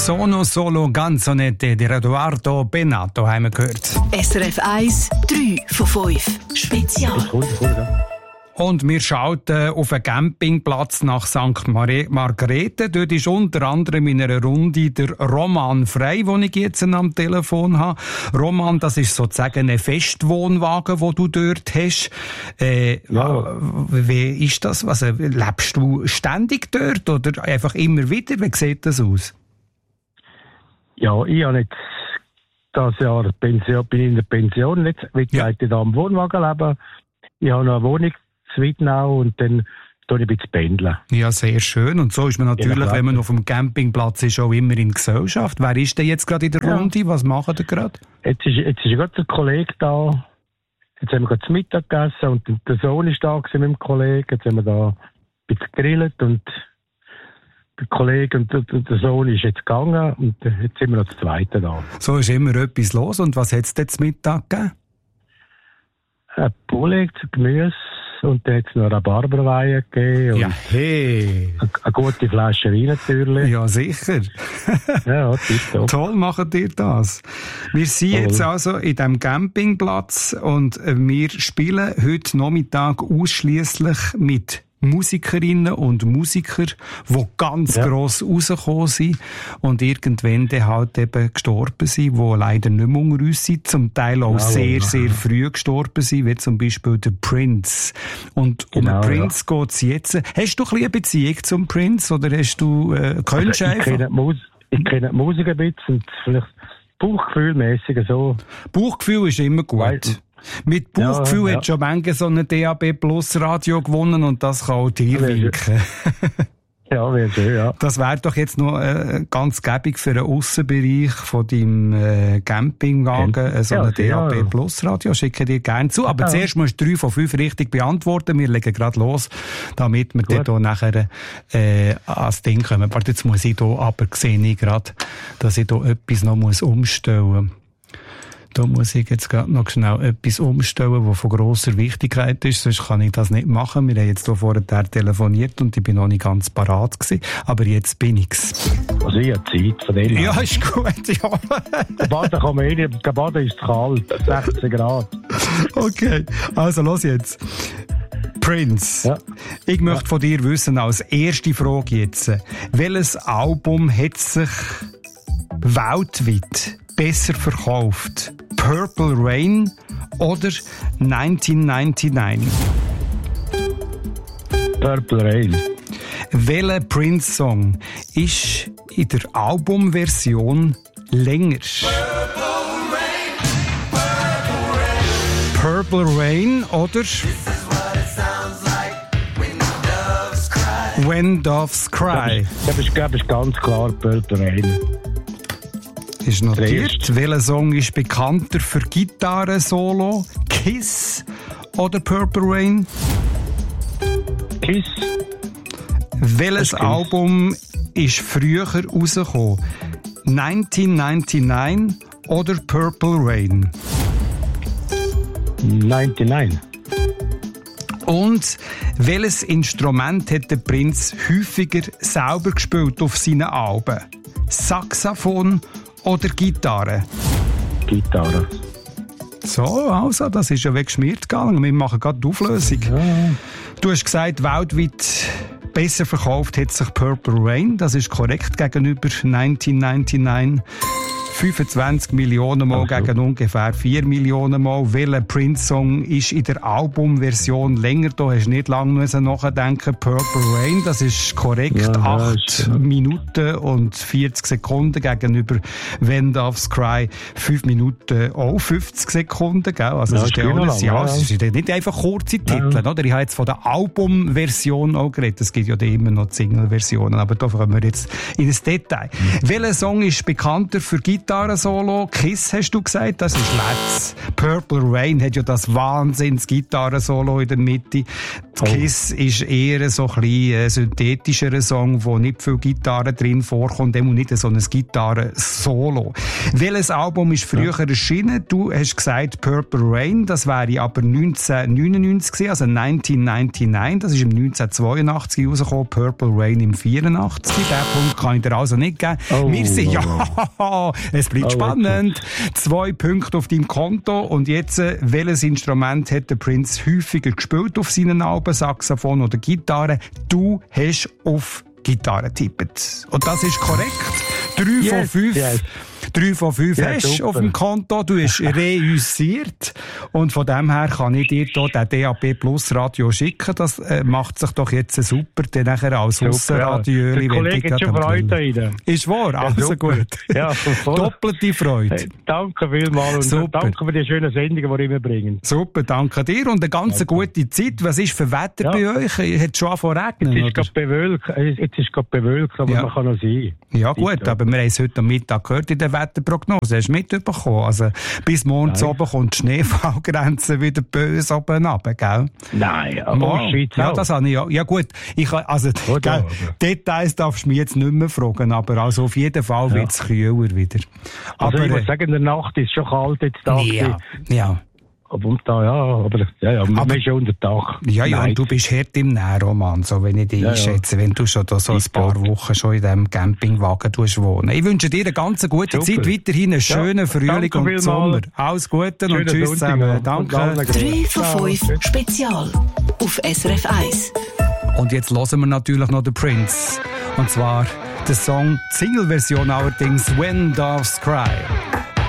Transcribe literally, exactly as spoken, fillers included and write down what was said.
Sono solo canzonette di Edoardo Bennato haben wir gehört. S R F eins, drei von fünf. Spezial. Und wir schalten auf einen Campingplatz nach Sankt Margrethe. Dort ist unter anderem in einer Runde der Roman Frey, den ich jetzt am Telefon habe. Roman, das ist sozusagen ein Festwohnwagen, den du dort hast. Äh, ja. Wie ist das? Also, lebst du ständig dort oder einfach immer wieder? Wie sieht das aus? Ja, ich habe jetzt das Jahr Pension, bin in der Pension, jetzt will ich ja. da am Wohnwagen leben. Ich habe noch eine Wohnung zu Wittnau und dann tue ich ein bisschen pendeln. Ja, sehr schön. Und so ist man natürlich, ja, wenn man auf dem Campingplatz ist, auch immer in Gesellschaft. Wer ist denn jetzt gerade in der ja. Runde? Was machen ihr gerade? Jetzt ist, jetzt ist gerade der Kollege da. Jetzt haben wir gerade zu Mittag gegessen und der Sohn ist da mit dem Kollegen. Jetzt haben wir da ein bisschen gegrillt und der Kollege und der, der Sohn ist jetzt gegangen und jetzt sind wir noch zu Zweiten da. So ist immer etwas los. Und was hat es denn zum Mittag gegeben? Ein Poulet, Gemüse und dann hat es noch Rhabarberwein gegeben. Ja, hey. Eine, eine gute Flasche Wein natürlich. Ja, sicher. Ja, tipptopp. Toll machen ihr das. Wir sind Toll. Jetzt also in diesem Campingplatz und wir spielen heute Nachmittag ausschliesslich mit Musikerinnen und Musiker, die ganz ja. gross rausgekommen sind und irgendwann dann halt eben gestorben sind, die leider nicht mehr unter uns sind, zum Teil auch genau, sehr, ja. sehr früh gestorben sind, wie zum Beispiel der Prince. Und genau, um den Prince ja. geht es jetzt. Hast du ein bisschen eine Beziehung zum Prince oder hast du, äh, kennst also, du ich kenne die Mus- ich kenne die Musik ein bisschen und vielleicht Bauchgefühlmässig so. Bauchgefühl ist immer gut. Weil, Mit Bauchgefühl ja, ja. hat schon manche so ein D A B Plus Radio gewonnen und das kann auch dir winken. Ja, wäre schön, ja. Das wäre doch jetzt noch äh, ganz gäbig für einen Aussenbereich von deinem äh, Campingwagen, äh, so ja, ein D A B Plus Radio. Schicke dir gerne zu. Aber ja. zuerst musst du drei von fünf richtig beantworten. Wir legen gerade los, damit wir dann hier nachher äh, ans Ding kommen. Warte, jetzt muss ich hier aber sehen ich gerade, dass ich hier etwas noch muss umstellen muss. Da muss ich jetzt gerade noch schnell etwas umstellen, was von grosser Wichtigkeit ist, sonst kann ich das nicht machen. Wir haben jetzt hier vorher telefoniert und ich bin noch nicht ganz parat gewesen, aber jetzt bin ich's. Also ich habe Zeit von dem. Ja, ist gut, ja. Der Baden kann man eh nicht, der Baden ist kalt, sechzehn Grad. Okay, also los jetzt. Prince, ja. ich möchte ja. von dir wissen, als erste Frage jetzt, welches Album hat sich weltweit besser verkauft? Purple Rain oder neunzehnhundertneunundneunzig? Purple Rain. Welcher Prince-Song ist in der Albumversion länger? Purple Rain, Purple Rain. Purple Rain oder When Doves Cry? Das ist, glaube ich, ganz klar Purple Rain. Ist notiert. Welcher Song ist bekannter für Gitarre-Solo? Kiss oder Purple Rain? Kiss. Welches Album ist früher rausgekommen? neunzehnhundertneunundneunzig oder Purple Rain? neunundneunzig. Und welches Instrument hat der Prinz häufiger selber gespielt auf seinen Alben? Saxophon oder Gitarre? Gitarre. So, also, das ist ja weggeschmiert gegangen. Wir machen gerade die Auflösung. Ja. Du hast gesagt, weltweit besser verkauft hat sich Purple Rain. Das ist korrekt gegenüber neunzehnhundertneunundneunzig. fünfundzwanzig Millionen Mal okay. gegen ungefähr vier Millionen Mal. Welcher Prince-Song ist in der Albumversion länger? Da hast du nicht lange nachdenken. Purple Rain, das ist korrekt. Ja, acht Minuten und vierzig Sekunden gegenüber When Doves Cry fünf Minuten auch fünfzig Sekunden. Gell? Also ja, das ist ja alles, ja, es ist nicht einfach kurze Titel. Ja. Oder? Ich habe jetzt von der Albumversion auch geredet. Es gibt ja immer noch Single-Versionen, aber da kommen wir jetzt in das Detail. Mhm. Welcher Song ist bekannter für Gitarre? Gitarrensolo, Kiss hast du gesagt, das ist Let's. Purple Rain hat ja das Wahnsinns Gitarrensolo in der Mitte. Oh. Kiss ist eher so ein bisschen ein synthetischer Song, wo nicht viel Gitarre drin vorkommt, dem und nicht so ein Gitarren-Solo. Welches Album ist früher ja. erschienen? Du hast gesagt Purple Rain, das wäre aber neunzehnhundertneunundneunzig gewesen, also neunzehnhundertneunundneunzig, das ist im neunzehnhundertzweiundachtzig rausgekommen, Purple Rain im vierundachtzig. Den Punkt kann ich dir also nicht geben. Oh. Wir sind, ja, es bleibt oh, spannend. Okay. Zwei Punkte auf deinem Konto und jetzt, welches Instrument hat der Prince häufiger gespielt auf seinen Alben, Saxophon oder Gitarre? Du hast auf Gitarre getippt. Und das ist korrekt. Drei yes, von fünf. Yes. Drei von fünf ja, hast du auf dem Konto. Du hast reüssiert. Und von dem her kann ich dir hier den D A B Plus Radio schicken. Das äh, macht sich doch jetzt super. Dann nachher als Aussenradio. Der Kollege hat schon Freude rein. Ist wahr? Ja, also super. Gut. Ja, doppelte Freude. Hey, danke vielmals. Und super. Danke für die schönen Sendungen, die ihr immer bringen. Super, danke dir. Und eine ganz okay. gute Zeit. Was ist für Wetter ja. bei euch? Hat es schon angefangen zu regnen? Jetzt ist gerade bewölkt, jetzt ist gerade bewölkt, aber ja. man kann noch sein. Ja gut, aber wir haben es heute am Mittag gehört in der Wetterprognose. Hast du mitbekommen? Also bis morgens oben kommt die Schneefallgrenze wieder böse oben runter, gell? Nein, aber wow. Schweiz ja, auch. das habe ich ja. Ja gut, ich, also, gell, Details darfst du mich jetzt nicht mehr fragen, aber also auf jeden Fall ja. wird es kühler wieder. Also aber, ich muss sagen, in der Nacht ist es schon kalt jetzt da. Ja, ja. Und da, ja, aber, ja, ja, man ist schon unter Tag. Ja, ja, und du bist hart im Nähroman, so wenn ich dich ja, einschätze, ja. wenn du schon da so ein paar Wochen schon in diesem Campingwagen wohnen. Ich wünsche dir eine ganz gute Super. Zeit, weiterhin einen schönen ja, Frühling und Sommer. Alles Gute und tschüss zusammen. Danke. drei von fünf Spezial auf S R F eins. Und jetzt hören wir natürlich noch den Prince. Und zwar der Song, die Single-Version allerdings, When Doves Cry.